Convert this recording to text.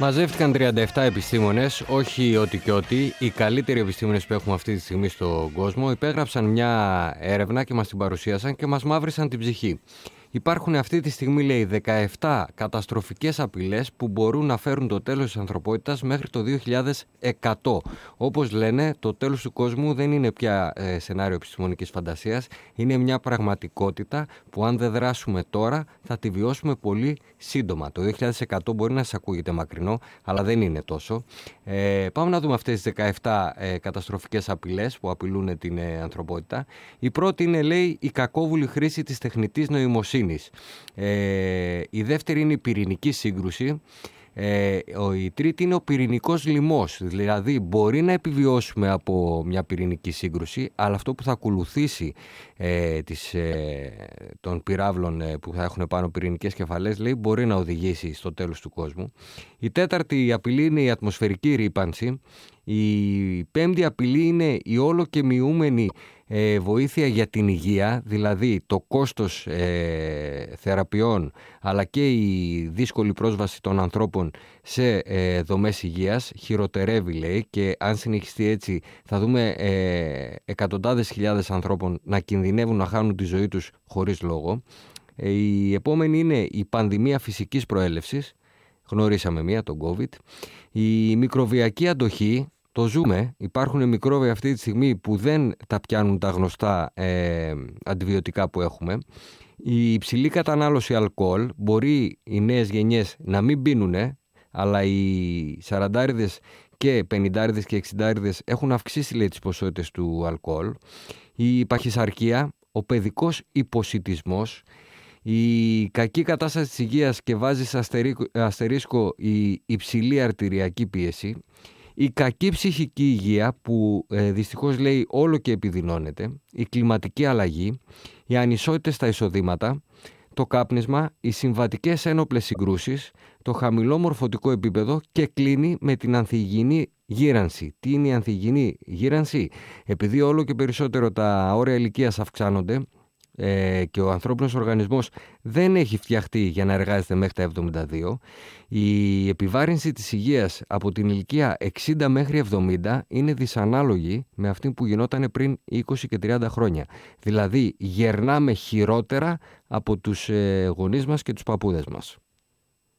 Μαζεύτηκαν 37 επιστήμονες, όχι ό,τι και ό,τι. Οι καλύτεροι επιστήμονες που έχουμε αυτή τη στιγμή στον κόσμο υπέγραψαν μια έρευνα και μας την παρουσίασαν και μας μαύρισαν την ψυχή. Υπάρχουν αυτή τη στιγμή, λέει, 17 καταστροφικές απειλές που μπορούν να φέρουν το τέλος της ανθρωπότητας μέχρι το 2100. Όπως λένε, το τέλος του κόσμου δεν είναι πια σενάριο επιστημονικής φαντασίας, είναι μια πραγματικότητα που αν δεν δράσουμε τώρα θα τη βιώσουμε πολύ σύντομα. Το 2100 μπορεί να σας ακούγεται μακρινό, αλλά δεν είναι τόσο. Πάμε να δούμε αυτές τις 17 καταστροφικές απειλές που απειλούν την ανθρωπότητα. Η πρώτη είναι, λέει, η κακόβουλη χρήση της τεχνητής νοημοσύνης. Η δεύτερη είναι η πυρηνική σύγκρουση. Η τρίτη είναι ο πυρηνικός λοιμός. Δηλαδή μπορεί να επιβιώσουμε από μια πυρηνική σύγκρουση, αλλά αυτό που θα ακολουθήσει των πυράβλων που θα έχουν πάνω πυρηνικές κεφαλές, λέει, μπορεί να οδηγήσει στο τέλος του κόσμου. Η τέταρτη απειλή είναι η ατμοσφαιρική ρύπανση. Η πέμπτη απειλή είναι η όλο και μειούμενη βοήθεια για την υγεία, δηλαδή το κόστος θεραπείων αλλά και η δύσκολη πρόσβαση των ανθρώπων σε δομές υγείας χειροτερεύει, λέει, και αν συνεχιστεί έτσι θα δούμε εκατοντάδες χιλιάδες ανθρώπων να κινδυνεύουν να χάνουν τη ζωή τους χωρίς λόγο. Η επόμενη είναι η πανδημία φυσικής προέλευσης. Γνωρίσαμε μία, τον COVID. Η μικροβιακή αντοχή, το ζούμε. Υπάρχουν μικρόβια αυτή τη στιγμή που δεν τα πιάνουν τα γνωστά αντιβιωτικά που έχουμε. Η υψηλή κατανάλωση αλκοόλ, μπορεί οι νέες γενιές να μην πίνουνε, αλλά οι 40άριδες και 50άριδες και 60άριδες έχουν αυξήσει, λέει, τις ποσότητες του αλκοόλ. Η παχυσαρκία, ο παιδικός υποσιτισμός, η κακή κατάσταση της υγείας και βάζει σε αστερίσκο η υψηλή αρτηριακή πίεση, η κακή ψυχική υγεία που δυστυχώς, λέει, όλο και επιδεινώνεται, η κλιματική αλλαγή, οι ανισότητες στα εισοδήματα, το κάπνισμα, οι συμβατικές ένοπλες συγκρούσεις, το χαμηλό μορφωτικό επίπεδο και κλείνει με την ανθυγιεινή γύρανση. Τι είναι η ανθυγιεινή γύρανση? Επειδή όλο και περισσότερο τα όρια ηλικίας αυξάνονται και ο ανθρώπινος οργανισμός δεν έχει φτιαχτεί για να εργάζεται μέχρι τα 72, η επιβάρυνση της υγείας από την ηλικία 60 μέχρι 70 είναι δυσανάλογη με αυτή που γινόταν πριν 20 και 30 χρόνια. Δηλαδή γερνάμε χειρότερα από τους γονείς μας και τους παππούδες μας.